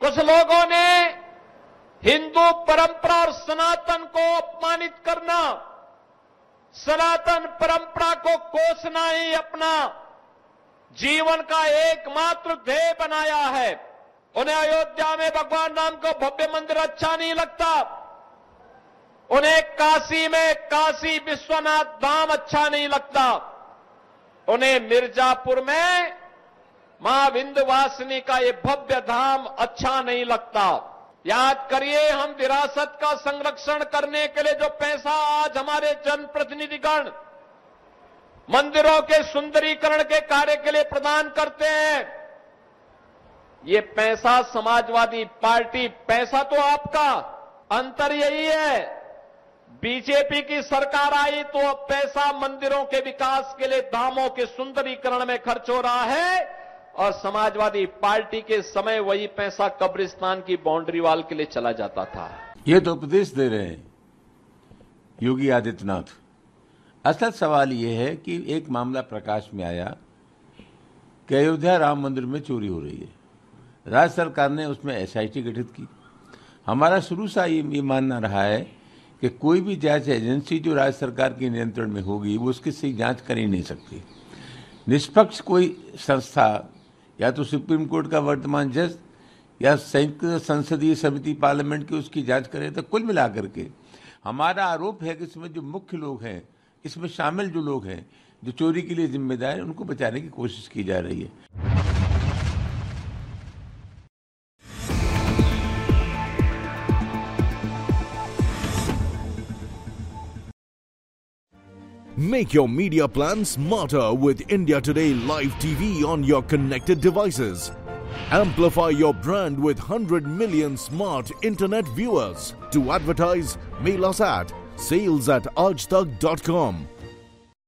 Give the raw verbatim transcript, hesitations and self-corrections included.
कुछ लोगों ने हिंदू परंपरा और सनातन को अपमानित करना, सनातन परंपरा को कोसना ही अपना जीवन का एकमात्र ध्येय बनाया है। उन्हें अयोध्या में भगवान राम को भव्य मंदिर अच्छा नहीं लगता, उन्हें काशी में काशी विश्वनाथ धाम अच्छा नहीं लगता, उन्हें मिर्जापुर में मां विंध्यवासिनी का ये भव्य धाम अच्छा नहीं लगता। याद करिए, हम विरासत का संरक्षण करने के लिए जो पैसा आज हमारे जनप्रतिनिधिगण मंदिरों के सुंदरीकरण के कार्य के लिए प्रदान करते हैं, ये पैसा समाजवादी पार्टी, पैसा तो आपका, अंतर यही है, बीजेपी की सरकार आई तो अब पैसा मंदिरों के विकास के लिए, धामों के सुंदरीकरण में खर्च हो रहा है, और समाजवादी पार्टी के समय वही पैसा कब्रिस्तान की बाउंड्री वॉल के लिए चला जाता था। ये तो उपदेश दे रहे हैं योगी आदित्यनाथ। असल सवाल ये है कि एक मामला प्रकाश में आया कि अयोध्या राम मंदिर में चोरी हो रही है। राज्य सरकार ने उसमें एसआईटी गठित की। हमारा शुरू से ये, ये मानना रहा है कि कोई भी जांच एजेंसी जो राज्य सरकार के नियंत्रण में होगी वो उसकी सही जांच कर ही नहीं सकती। निष्पक्ष कोई संस्था, या तो सुप्रीम कोर्ट का वर्तमान जज या संयुक्त संसदीय समिति पार्लियामेंट की उसकी जांच करे। तो कुल मिलाकर के हमारा आरोप है कि इसमें जो मुख्य लोग हैं, इसमें शामिल जो लोग हैं, जो चोरी के लिए जिम्मेदार हैं, उनको बचाने की कोशिश की जा रही है। Make your media plan smarter with India Today Live T V on your connected devices. Amplify your brand with one hundred million smart internet viewers. To advertise, mail us at sales at aajtak dot com.